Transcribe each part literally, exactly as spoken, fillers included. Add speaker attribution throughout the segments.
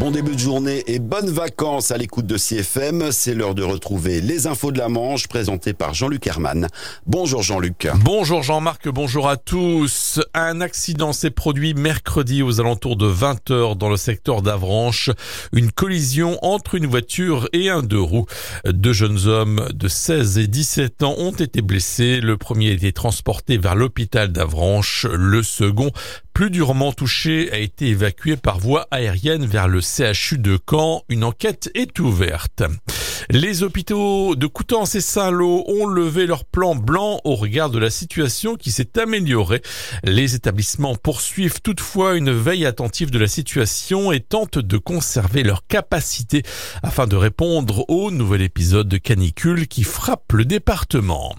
Speaker 1: Bon début de journée et bonnes vacances à l'écoute de C F M. C'est l'heure de retrouver les infos de la Manche présentées par Jean-Luc Herman. Bonjour Jean-Luc.
Speaker 2: Bonjour Jean-Marc, bonjour à tous. Un accident s'est produit mercredi aux alentours de vingt heures dans le secteur d'Avranches. Une collision entre une voiture et un deux roues. Deux jeunes hommes de seize et dix-sept ans ont été blessés. Le premier a été transporté vers l'hôpital d'Avranches. Le second, plus durement touché, a été évacué par voie aérienne vers le C H U de Caen. Une enquête est ouverte. Les hôpitaux de Coutances et Saint-Lô ont levé leur plan blanc au regard de la situation qui s'est améliorée. Les établissements poursuivent toutefois une veille attentive de la situation et tentent de conserver leur capacité afin de répondre au nouvel épisode de canicule qui frappe le département.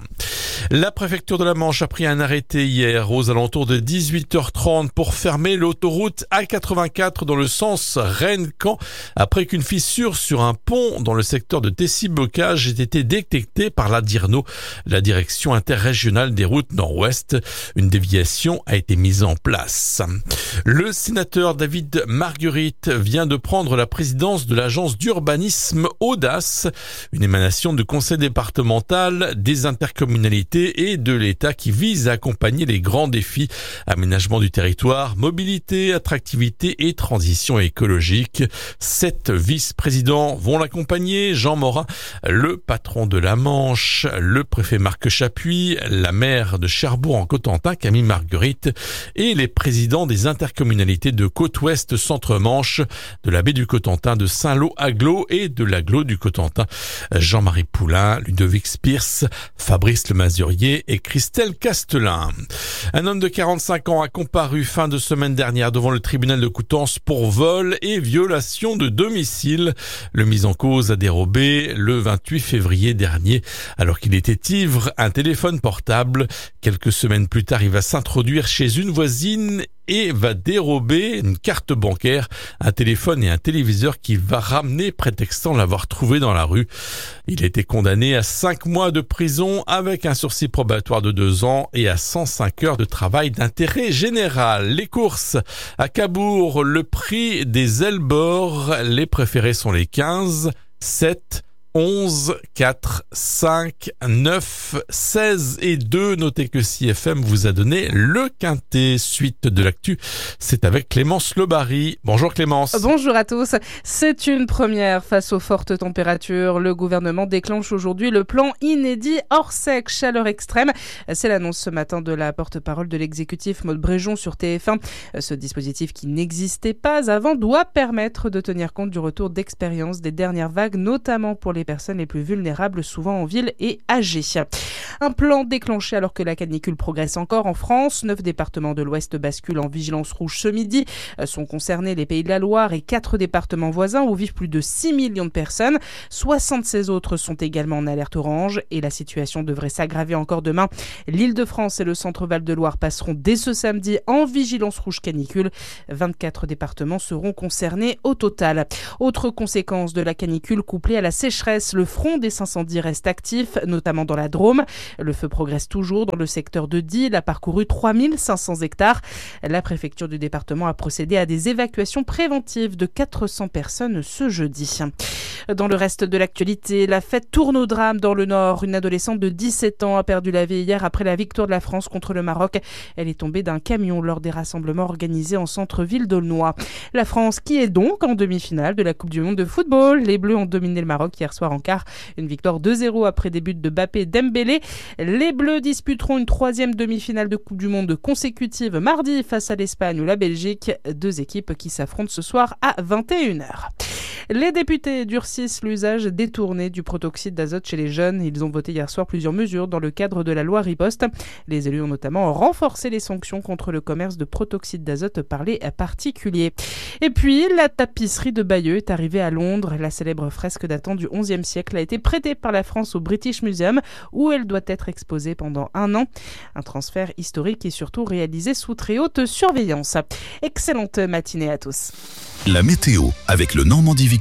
Speaker 2: La préfecture de la Manche a pris un arrêté hier aux alentours de dix-huit heures trente pour fermer l'autoroute A quatre-vingt-quatre dans le sens Rennes-Caen après qu'une fissure sur un pont dans le secteur de Tessy-Bocage ait été détectée par la DIRNO, la direction interrégionale des routes nord-ouest. Une déviation a été mise en place. Le sénateur David Margueritte vient de prendre la présidence de l'agence d'urbanisme Audace, une émanation du conseil départemental, des intercommunalités et de l'État qui vise à accompagner les grands défis, aménagement du territoire, mobilité, attractivité et transition écologique. Sept vice-présidents vont l'accompagner: Jean Morin, le patron de la Manche, le préfet Marc Chapuis, la maire de Cherbourg en Cotentin, Camille Margueritte, et les présidents des intercommunalités de Côte-Ouest, Centre-Manche, de la baie du Cotentin, de Saint-Lô-Aglo et de l'Aglo du Cotentin, Jean-Marie Poulain, Ludovic Spears, Fabrice Le Mazurier et Christelle Castelin. Un homme de quarante-cinq ans a comparu fin de semaine dernière devant le tribunal de Coutances pour vol et violation de domicile. Le mis en cause a dérobé le vingt-huit février dernier alors qu'il était ivre un téléphone portable. Quelques semaines plus tard, il va s'introduire chez une voisine et va dérober une carte bancaire, un téléphone et un téléviseur qu'il va ramener prétextant l'avoir trouvé dans la rue. Il a été condamné à cinq mois de prison avec un sursis probatoire de deux ans et à cent cinq heures de travail d'intérêt général. Les courses à Cabourg, le prix des Elbor, les préférés sont les quinze, sept, onze, quatre, cinq, neuf, seize et deux. Notez que C F M vous a donné le quintet. Suite de l'actu, c'est avec Clémence Lebary. Bonjour Clémence.
Speaker 3: Bonjour à tous. C'est une première face aux fortes températures. Le gouvernement déclenche aujourd'hui le plan inédit hors sec chaleur extrême. C'est l'annonce ce matin de la porte-parole de l'exécutif Maude Bréjon sur T F un. Ce dispositif qui n'existait pas avant doit permettre de tenir compte du retour d'expérience des dernières vagues, notamment pour les personnes les plus vulnérables, souvent en ville et âgées. Un plan déclenché alors que la canicule progresse encore en France. Neuf départements de l'Ouest basculent en vigilance rouge ce midi. Sont concernés les Pays de la Loire et quatre départements voisins où vivent plus de six millions de personnes. soixante-seize autres sont également en alerte orange et la situation devrait s'aggraver encore demain. L'Île-de-France et le Centre-Val de Loire passeront dès ce samedi en vigilance rouge canicule. vingt-quatre départements seront concernés au total. Autre conséquence de la canicule couplée à la sécheresse, le front des incendies reste actif, notamment dans la Drôme. Le feu progresse toujours dans le secteur de Die. Il a parcouru trois mille cinq cents hectares. La préfecture du département a procédé à des évacuations préventives de quatre cents personnes ce jeudi. Dans le reste de l'actualité, la fête tourne au drame dans le Nord. Une adolescente de dix-sept ans a perdu la vie hier après la victoire de la France contre le Maroc. Elle est tombée d'un camion lors des rassemblements organisés en centre-ville d'Aulnois. La France qui est donc en demi-finale de la Coupe du Monde de football. Les Bleus ont dominé le Maroc hier soir en quart. Une victoire deux zéro après des buts de Mbappé et Dembélé. Les Bleus disputeront une troisième demi-finale de Coupe du Monde consécutive mardi face à l'Espagne ou la Belgique. Deux équipes qui s'affrontent ce soir à vingt et une heures. Les députés durcissent l'usage détourné du protoxyde d'azote chez les jeunes. Ils ont voté hier soir plusieurs mesures dans le cadre de la loi Riposte. Les élus ont notamment renforcé les sanctions contre le commerce de protoxyde d'azote par les particuliers. Et puis, la tapisserie de Bayeux est arrivée à Londres. La célèbre fresque datant du onzième siècle a été prêtée par la France au British Museum, où elle doit être exposée pendant un an. Un transfert historique et surtout réalisé sous très haute surveillance. Excellente matinée à tous.
Speaker 4: La météo avec le Normandie Victoire.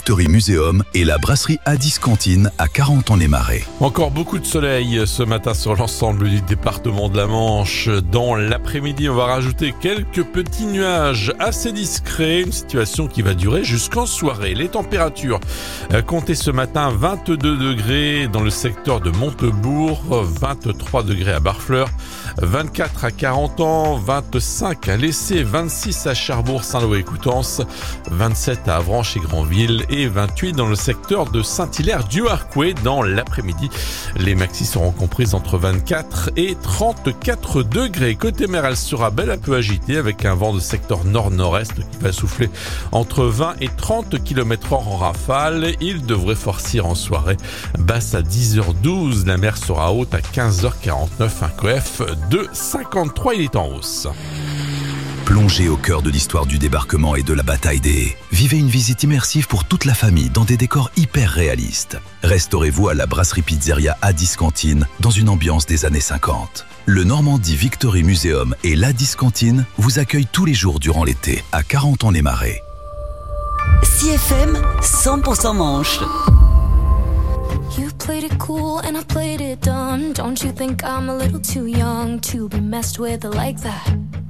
Speaker 4: Victory Museum et la brasserie Addis Cantine à Carentan-les-Marais.
Speaker 2: Encore beaucoup de soleil ce matin sur l'ensemble du département de la Manche. Dans l'après-midi, on va rajouter quelques petits nuages assez discrets, une situation qui va durer jusqu'en soirée. Les températures comptez ce matin vingt-deux degrés dans le secteur de Montebourg, vingt-trois degrés à Barfleur, vingt-quatre à Carentan, vingt-cinq à Lessé, vingt-six à Cherbourg, Saint-Lô et Coutances, vingt-sept à Avranches et Granville et vingt-huit dans le secteur de Saint-Hilaire-du-Harcouët dans l'après-midi. Les maxis seront comprises entre vingt-quatre et trente-quatre degrés. Côté mer, elle sera belle un peu agitée avec un vent de secteur nord-nord-est qui va souffler entre vingt et trente kilomètres heure en rafale. Il devrait forcir en soirée. Basse à dix heures douze, la mer sera haute à quinze heures quarante-neuf, un C O F de cinquante-trois, il est en hausse.
Speaker 4: Plongez au cœur de l'histoire du débarquement et de la bataille des Haies. Vivez une visite immersive pour toute la famille dans des décors hyper réalistes. Restaurez-vous à la brasserie pizzeria Addis Cantine dans une ambiance des années cinquante. Le Normandie Victory Museum et l'Addis Cantine vous accueillent tous les jours durant l'été à Carentan-les-Marais.
Speaker 5: C F M cent pour cent Manche.
Speaker 6: You played it cool and I played it dumb. Don't you think I'm a little too young to be messed with like that?